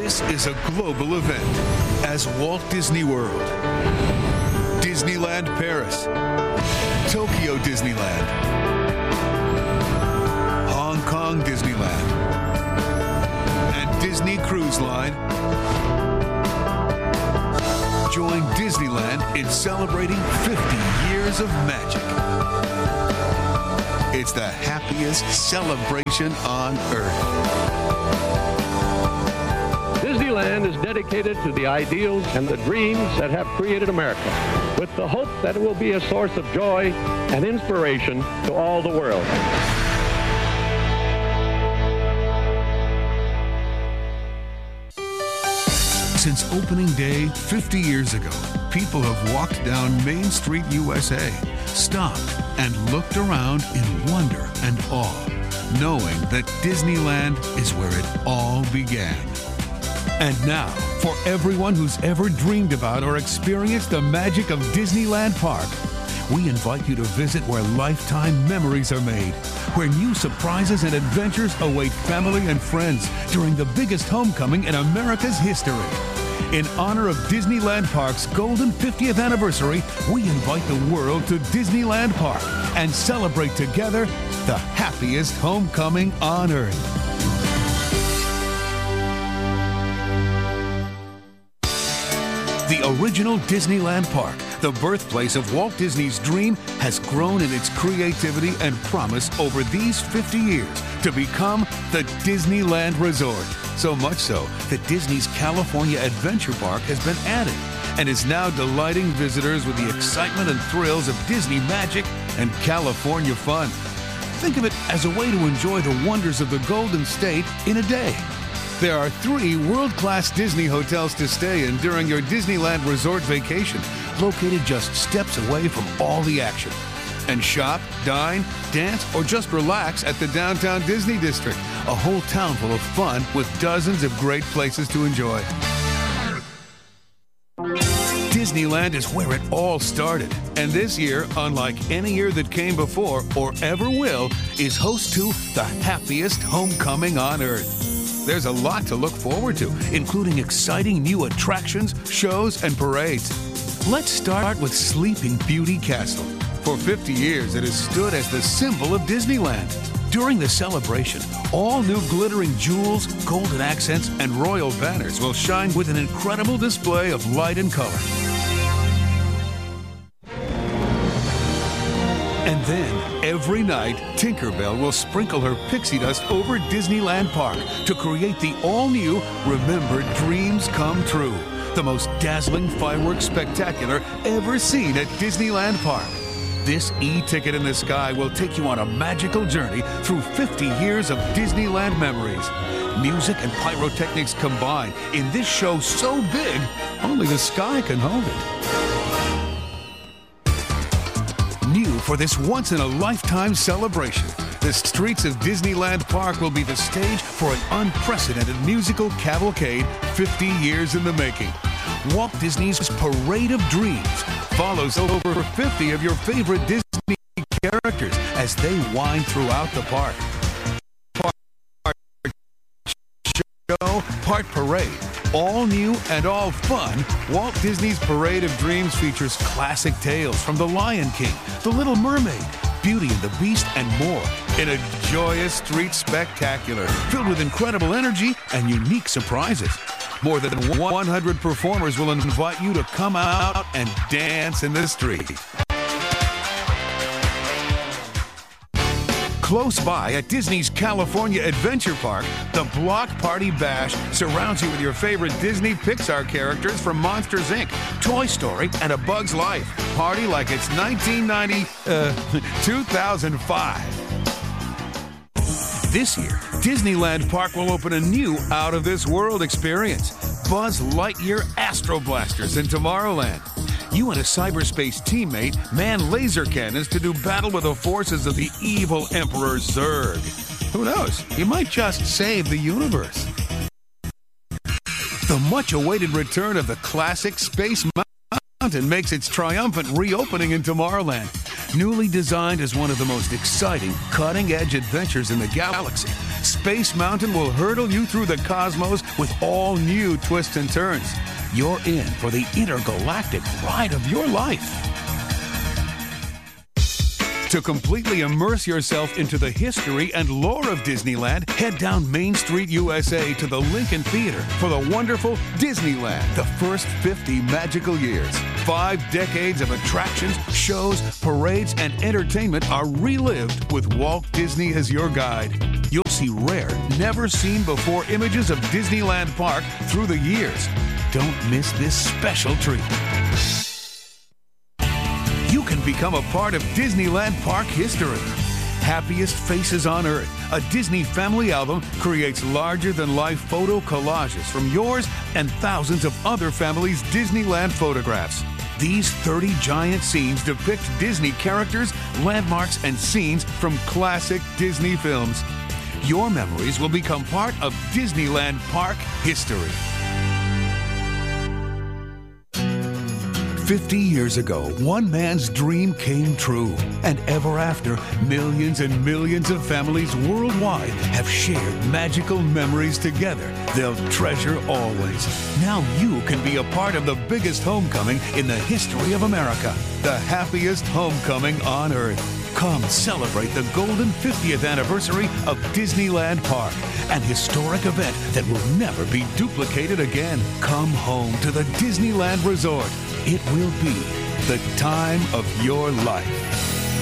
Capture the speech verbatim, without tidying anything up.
This is a global event as Walt Disney World, Disneyland Paris, Tokyo Disneyland, Hong Kong Disneyland, and Disney Cruise Line join Disneyland in celebrating fifty years of magic. It's the happiest celebration on Earth. Disneyland is dedicated to the ideals and the dreams that have created America, with the hope that it will be a source of joy and inspiration to all the world. Since opening day fifty years ago, people have walked down Main Street, U S A, stopped and looked around in wonder and awe, knowing that Disneyland is where it all began. And now, for everyone who's ever dreamed about or experienced the magic of Disneyland Park, we invite you to visit where lifetime memories are made, where new surprises and adventures await family and friends during the biggest homecoming in America's history. In honor of Disneyland Park's golden fiftieth anniversary, we invite the world to Disneyland Park and celebrate together the happiest homecoming on Earth. The original Disneyland Park, the birthplace of Walt Disney's dream, has grown in its creativity and promise over these fifty years to become the Disneyland Resort. So much so that Disney's California Adventure Park has been added and is now delighting visitors with the excitement and thrills of Disney magic and California fun. Think of it as a way to enjoy the wonders of the Golden State in a day. There are three world-class Disney hotels to stay in during your Disneyland Resort vacation, located just steps away from all the action. And shop, dine, dance, or just relax at the downtown Disney District, a whole town full of fun with dozens of great places to enjoy. Disneyland is where it all started, and this year, unlike any year that came before or ever will, is host to the happiest homecoming on Earth. There's a lot to look forward to, including exciting new attractions, shows, and parades. Let's start with Sleeping Beauty Castle. For fifty years, it has stood as the symbol of Disneyland. During the celebration, all new glittering jewels, golden accents, and royal banners will shine with an incredible display of light and color. And then, every night, Tinkerbell will sprinkle her pixie dust over Disneyland Park to create the all-new Remember Dreams Come True, the most dazzling fireworks spectacular ever seen at Disneyland Park. This e-ticket in the sky will take you on a magical journey through fifty years of Disneyland memories. Music and pyrotechnics combine in this show so big, only the sky can hold it. New for this once-in-a-lifetime celebration, the streets of Disneyland Park will be the stage for an unprecedented musical cavalcade fifty years in the making. Walt Disney's Parade of Dreams follows over fifty of your favorite Disney characters as they wind throughout the park. Part show, part parade. All new and all fun, Walt Disney's Parade of Dreams features classic tales from The Lion King, The Little Mermaid, Beauty and the Beast, and more in a joyous street spectacular filled with incredible energy and unique surprises. More than one hundred performers will invite you to come out and dance in the street. Close by at Disney's California Adventure Park, the Block Party Bash surrounds you with your favorite Disney Pixar characters from Monsters, Incorporated, Toy Story, and A Bug's Life. Party like it's nineteen ninety, uh, two thousand five. This year, Disneyland Park will open a new out-of-this-world experience. Buzz Lightyear Astro Blasters in Tomorrowland. You and a cyberspace teammate man laser cannons to do battle with the forces of the evil Emperor Zurg. Who knows? You might just save the universe. The much-awaited return of the classic Space Mountain makes its triumphant reopening in Tomorrowland. Newly designed as one of the most exciting, cutting-edge adventures in the galaxy, Space Mountain will hurtle you through the cosmos with all new twists and turns. You're in for the intergalactic ride of your life. To completely immerse yourself into the history and lore of Disneyland, head down Main Street, U S A to the Lincoln Theater for the wonderful Disneyland, the first fifty magical years. Five decades of attractions, shows, parades, and entertainment are relived with Walt Disney as your guide. You'll see rare, never-seen-before images of Disneyland Park through the years. Don't miss this special treat. You can become a part of Disneyland Park history. Happiest Faces on Earth, a Disney family album, creates larger-than-life photo collages from yours and thousands of other families' Disneyland photographs. These thirty giant scenes depict Disney characters, landmarks, and scenes from classic Disney films. Your memories will become part of Disneyland Park history. Fifty years ago, one man's dream came true. And ever after, millions and millions of families worldwide have shared magical memories together they'll treasure always. Now you can be a part of the biggest homecoming in the history of America, the happiest homecoming on Earth. Come celebrate the golden fiftieth anniversary of Disneyland Park, an historic event that will never be duplicated again. Come home to the Disneyland Resort. It will be the time of your life.